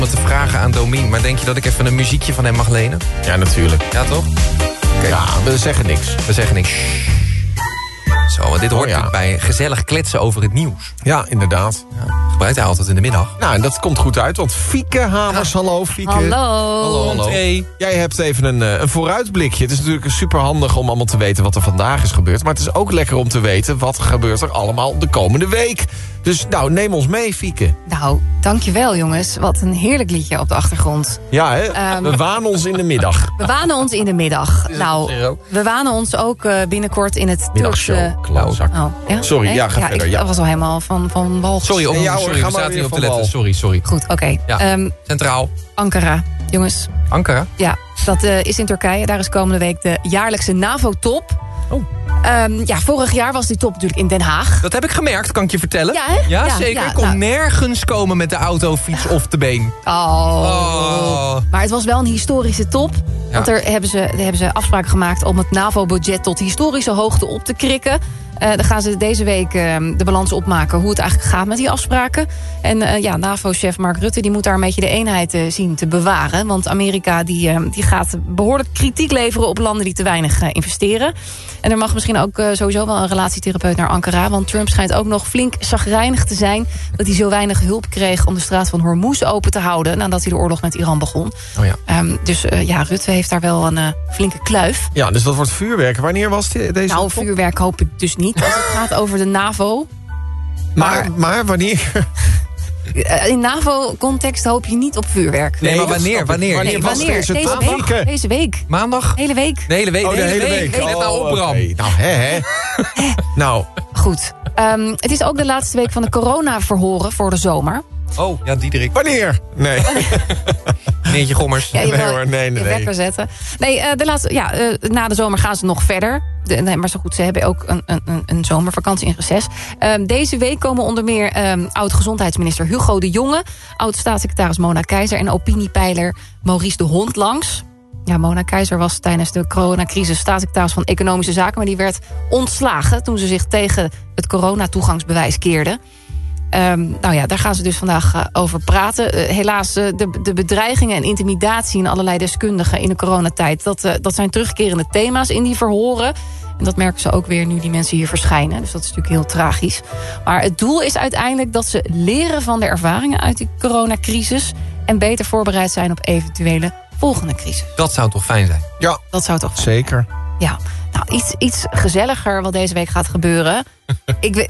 Om te vragen aan Domien, maar denk je dat ik even een muziekje van hem mag lenen? Ja, natuurlijk. Ja, toch? Okay. Ja, we zeggen niks. We zeggen niks. Zo, dit hoort natuurlijk bij gezellig kletsen over het nieuws. Ja, inderdaad. Ja, gebruikt hij altijd in de middag. Nou, en dat komt goed uit, want Fieke Havers, hallo Fieke. Hallo. Hey. Jij hebt even een vooruitblikje. Het is natuurlijk super handig om allemaal te weten wat er vandaag is gebeurd. Maar het is ook lekker om te weten wat gebeurt er allemaal de komende week. Dus nou, neem ons mee, Fieke. Nou, dankjewel jongens. Wat een heerlijk liedje op de achtergrond. Ja, hè? We wanen ons in de middag. We wanen ons in de middag. Nou, we wanen ons ook binnenkort in het Turkse... Klootzak. Oh, ja? Sorry, nee? ja, ga verder. Ja. Dat was al helemaal van wal. Sorry, Nee, ja, hoor, sorry ga we maar zaten weer niet op te van letten. wal. Sorry. Goed, oké. Ja. Centraal. Ankara, jongens. Ankara? Ja, dat is in Turkije. Daar is komende week de jaarlijkse NAVO-top. Oh. Vorig jaar was die top natuurlijk in Den Haag. Dat heb ik gemerkt, kan ik je vertellen. Ja, hè? Ja, Ja, zeker. ja, Ik kon nou. nergens komen met de auto, fiets of de been. Oh. Maar het was wel een historische top. Ja. Want daar hebben ze afspraken gemaakt om het NAVO-budget tot historische hoogte op te krikken. Dan gaan ze deze week de balans opmaken hoe het eigenlijk gaat met die afspraken. En NAVO-chef Mark Rutte die moet daar een beetje de eenheid zien te bewaren. Want Amerika die gaat behoorlijk kritiek leveren op landen die te weinig investeren. En er mag misschien ook sowieso wel een relatietherapeut naar Ankara. Want Trump schijnt ook nog flink chagrijnig te zijn dat hij zo weinig hulp kreeg om de straat van Hormuz open te houden nadat hij de oorlog met Iran begon. Oh ja. Rutte heeft daar wel een flinke kluif. Ja, dus dat wordt vuurwerk. Wanneer was deze Nou, top? vuurwerk hoop ik dus niet als het gaat over de NAVO. Maar wanneer? In NAVO-context hoop je niet op vuurwerk. Nee, maar wanneer? Wanneer was deze top? Fieke? Deze week. Maandag? Hele week. De hele week. Oh, de hele week. Let nou op, Bram. Oké. Nou, hè. Nou, Goed. Het is ook de laatste week van de corona-verhoren voor de zomer. Oh, ja, Diederik. wanneer? Nee. Meneertje Gommers. Ja, je Nee, wil hoor, nee. je wekker zetten. Nee, na de zomer gaan ze nog verder. Maar zo goed, ze hebben ook een zomervakantie in reces. Deze week komen onder meer oud-gezondheidsminister Hugo de Jonge, oud-staatssecretaris Mona Keizer en opiniepeiler Maurice de Hond langs. Ja, Mona Keizer was tijdens de coronacrisis staatssecretaris van Economische Zaken, maar die werd ontslagen toen ze zich tegen het coronatoegangsbewijs keerde. Daar gaan ze dus vandaag over praten. Helaas, de bedreigingen en intimidatie in allerlei deskundigen in de coronatijd, dat zijn terugkerende thema's in die verhoren. En dat merken ze ook weer nu die mensen hier verschijnen. Dus dat is natuurlijk heel tragisch. Maar het doel is uiteindelijk dat ze leren van de ervaringen uit die coronacrisis en beter voorbereid zijn op eventuele volgende crisis. Dat zou toch fijn zijn? Ja, Dat zou toch zeker. Ja, nou, iets gezelliger wat deze week gaat gebeuren.